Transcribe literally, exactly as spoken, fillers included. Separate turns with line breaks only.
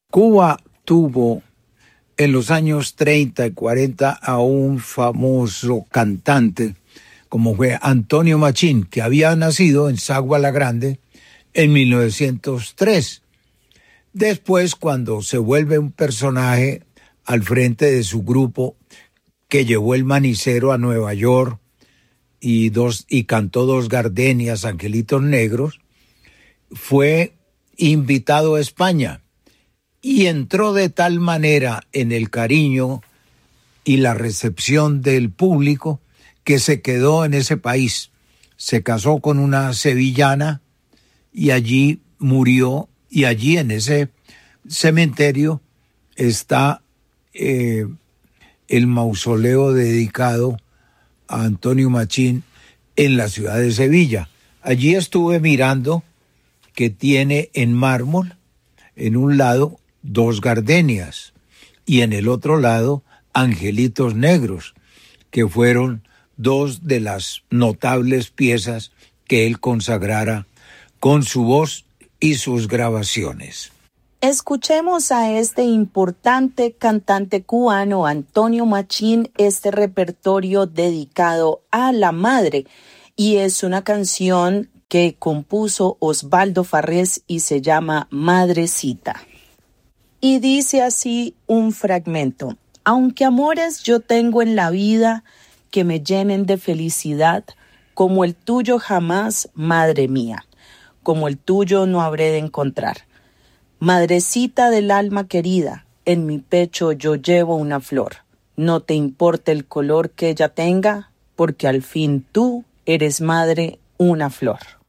Cuba tuvo en los años treinta y cuarenta a un famoso cantante como fue Antonio Machín, que había nacido en Sagua la Grande en mil novecientos tres. Después, cuando se vuelve un personaje al frente de su grupo que llevó el manicero a Nueva York y, dos, y cantó dos gardenias, Angelitos Negros, fue invitado a España y entró de tal manera en el cariño y la recepción del público que se quedó en ese país. Se casó con una sevillana y allí murió, y allí en ese cementerio está eh, el mausoleo dedicado a Antonio Machín en la ciudad de Sevilla. Allí estuve mirando que tiene en mármol, en un lado, dos gardenias y en el otro lado, Angelitos Negros, que fueron dos de las notables piezas que él consagrara con su voz y sus grabaciones.
Escuchemos a este importante cantante cubano, Antonio Machín, este repertorio dedicado a la madre, y es una canción que compuso Osvaldo Farrés y se llama Madrecita. Y dice así un fragmento: aunque amores yo tengo en la vida que me llenen de felicidad, como el tuyo jamás, madre mía, como el tuyo no habré de encontrar. Madrecita del alma querida, en mi pecho yo llevo una flor. No te importa el color que ella tenga, porque al fin tú eres madre, una flor.